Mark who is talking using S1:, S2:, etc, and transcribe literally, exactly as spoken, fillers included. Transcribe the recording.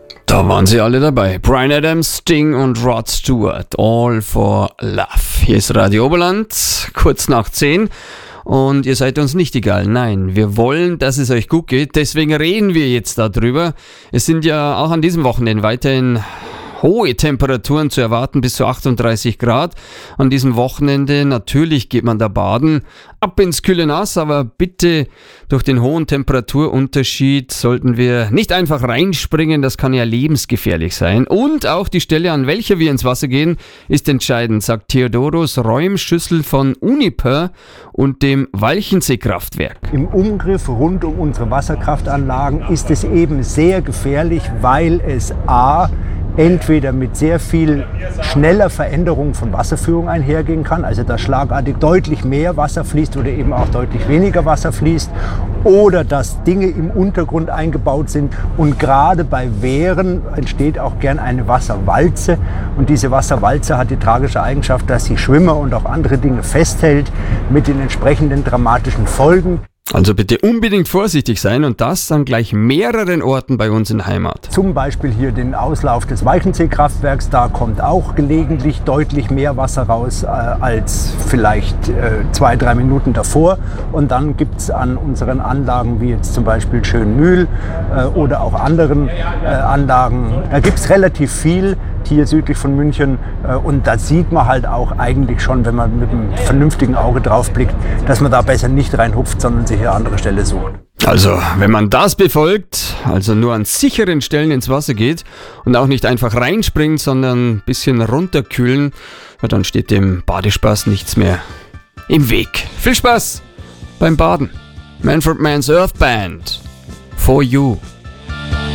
S1: Da waren sie alle dabei. Bryan Adams, Sting und Rod Stewart. All for Love. Hier ist Radio Oberland, kurz nach zehn. Und ihr seid uns nicht egal. Nein, wir wollen, dass es euch gut geht. Deswegen reden wir jetzt darüber. Es sind ja auch an diesem Wochenende weiterhin hohe Temperaturen zu erwarten, bis zu achtunddreißig Grad. An diesem Wochenende, natürlich geht man da baden, ab ins kühle Nass, aber bitte durch den hohen Temperaturunterschied sollten wir nicht einfach reinspringen, das kann ja lebensgefährlich sein. Und auch die Stelle, an welcher wir ins Wasser gehen, ist entscheidend, sagt Theodoros Räumschüssel von Uniper und dem Walchensee-Kraftwerk.
S2: Im Umgriff rund um unsere Wasserkraftanlagen ist es eben sehr gefährlich, weil es a. entweder mit sehr viel schneller Veränderung von Wasserführung einhergehen kann, also dass schlagartig deutlich mehr Wasser fließt oder eben auch deutlich weniger Wasser fließt, oder dass Dinge im Untergrund eingebaut sind. Und gerade bei Wehren entsteht auch gern eine Wasserwalze. Und diese Wasserwalze hat die tragische Eigenschaft, dass sie Schwimmer und auch andere Dinge festhält, mit den entsprechenden dramatischen Folgen.
S1: Also bitte unbedingt vorsichtig sein und das an gleich mehreren Orten bei uns in Heimat.
S2: Zum Beispiel hier den Auslauf des Walchensee-Kraftwerks, da kommt auch gelegentlich deutlich mehr Wasser raus äh, als vielleicht äh, zwei, drei Minuten davor. Und dann gibt es an unseren Anlagen, wie jetzt zum Beispiel Schönmühl äh, oder auch anderen äh, Anlagen, da gibt es relativ viel hier südlich von München. Äh, und da sieht man halt auch eigentlich schon, wenn man mit einem vernünftigen Auge drauf blickt, dass man da besser nicht reinhupft, sondern sich hier andere Stelle sucht.
S1: Also, wenn man das befolgt, also nur an sicheren Stellen ins Wasser geht und auch nicht einfach reinspringt, sondern ein bisschen runterkühlen, ja, dann steht dem Badespaß nichts mehr im Weg. Viel Spaß beim Baden. Manfred Mann's Earth Band. For You.